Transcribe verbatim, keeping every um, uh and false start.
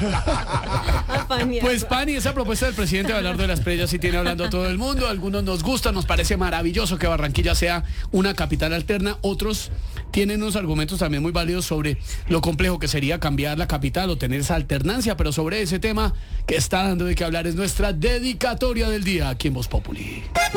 Pues Pani, esa propuesta del presidente de Abelardo de las Preyas sí tiene hablando a todo el mundo. Algunos nos gusta, nos parece maravilloso que Barranquilla sea una capital alterna. Otros tienen unos argumentos también muy válidos sobre lo complejo que sería cambiar la capital o tener esa alternancia. Pero sobre ese tema que está dando de qué hablar es nuestra dedicatoria del día aquí en Voz Populi.